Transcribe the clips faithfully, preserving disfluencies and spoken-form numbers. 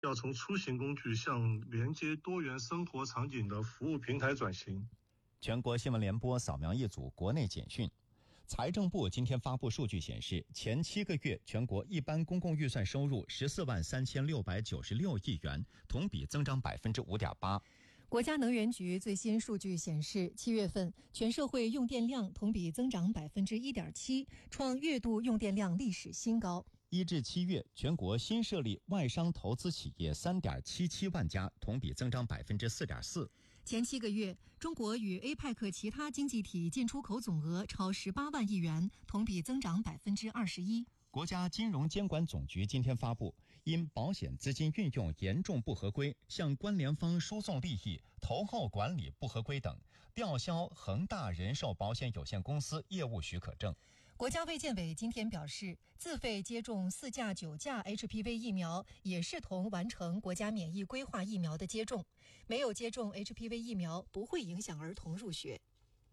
要从出行工具向连接多元生活场景的服务平台转型。 全国新闻联播扫描一组国内简讯。财政部今天发布数据显示，前七个月全国一般公共预算收入十四万三千六百九十六亿元，同比增长百分之五点八。 国家能源局最新数据显示，七月份全社会用电量同比增长百分之一点七，创月度用电量历史新高。 一至七月，全国新设立外商投资企业三点七七万家，同比增长百分之四点四。 前七个月，中国与 A P E C 其他经济体进出口总额超十八万亿元，同比增长百分之二十一。 国家金融监管总局今天发布，因保险资金运用严重不合规，向关联方输送利益、投后管理不合规等，吊销恒大人寿保险有限公司业务许可证。 国家卫健委今天表示，自费接种四价九价 H P V 疫苗也视同完成国家免疫规划疫苗的接种，没有接种 H P V 疫苗不会影响儿童入学。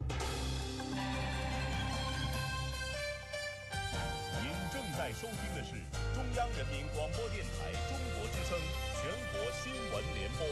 您正在收听的是中央人民广播电台中国之声全国新闻联播。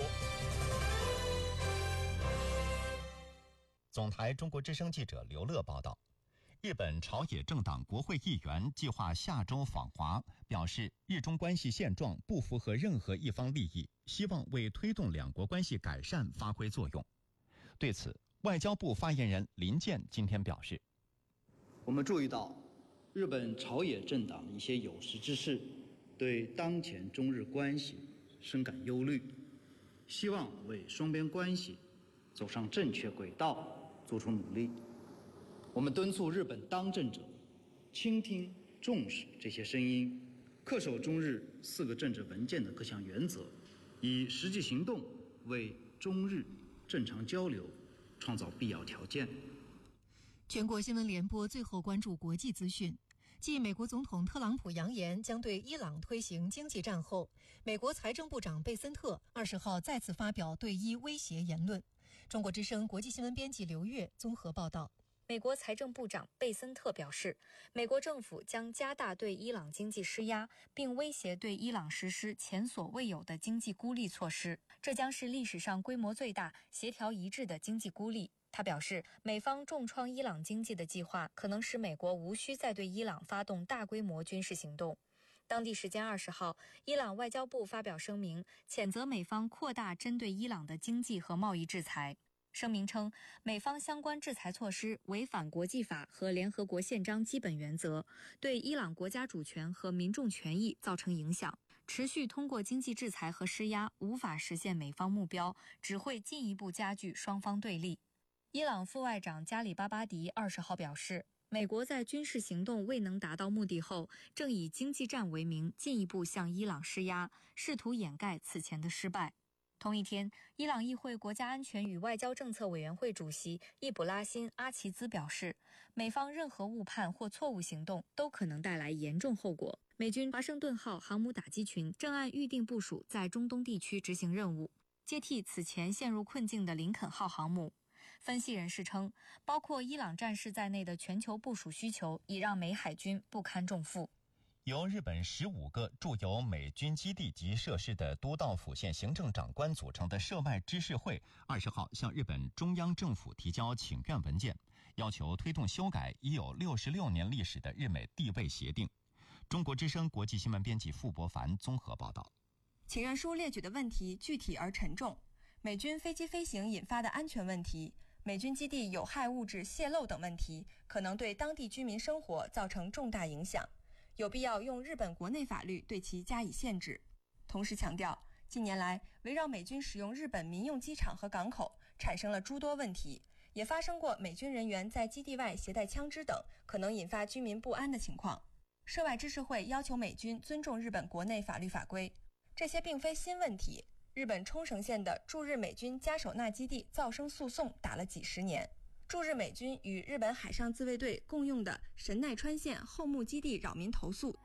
总台中国之声记者刘乐报道。日本朝野政党国会议员计划下周访华，表示日中关系现状不符合任何一方利益，希望为推动两国关系改善发挥作用。对此，外交部发言人林健今天表示， 我们注意到日本朝野政党的一些有识之士对当前中日关系深感忧虑，希望为双边关系走上正确轨道做出努力。我们敦促日本当政者倾听重视这些声音，恪守中日四个政治文件的各项原则，以实际行动为中日正常交流创造必要条件。 全国新闻联播最后关注国际资讯。继美国总统特朗普扬言将对伊朗推行经济战后，美国财政部长贝森特二十号再次发表对伊威胁言论。中国之声国际新闻编辑刘月综合报道。 美国财政部长贝森特表示，美国政府将加大对伊朗经济施压，并威胁对伊朗实施前所未有的经济孤立措施，这将是历史上规模最大、协调一致的经济孤立。他表示，美方重创伊朗经济的计划可能使美国无需再对伊朗发动大规模军事行动。当地时间二十号，伊朗外交部发表声明，谴责美方扩大针对伊朗的经济和贸易制裁。声明称，美方相关制裁措施违反国际法和联合国宪章基本原则，对伊朗国家主权和民众权益造成影响。持续通过经济制裁和施压无法实现美方目标，只会进一步加剧双方对立。伊朗副外长加里巴巴迪二十号表示，美国在军事行动未能达到目的后，正以经济战为名进一步向伊朗施压，试图掩盖此前的失败。同一天，伊朗议会国家安全与外交政策委员会主席易卜拉欣·阿齐兹表示，美方任何误判或错误行动都可能带来严重后果。美军华盛顿号航母打击群正按预定部署在中东地区执行任务，接替此前陷入困境的林肯号航母。分析人士称，包括伊朗战事在内的全球部署需求已让美海军不堪重负。 由日本十五个驻有美军基地及设施的都道府县行政长官组成的涉外知事会二十号向日本中央政府提交请愿文件，要求推动修改已有六十六年历史的日美地位协定。中国之声国际新闻编辑傅博凡综合报道。 请愿书列举的问题具体而沉重，美军飞机飞行引发的安全问题，美军基地有害物质泄漏等问题，可能对当地居民生活造成重大影响，有必要用日本国内法律对其加以限制。同时强调，近年来围绕美军使用日本民用机场和港口产生了诸多问题，也发生过美军人员在基地外携带枪支等可能引发居民不安的情况。涉外知事会要求美军尊重日本国内法律法规，这些并非新问题。日本冲绳县的驻日美军嘉手纳基地噪声诉讼打了几十年，驻日美军与日本海上自卫队共用的神奈川县后木基地扰民投诉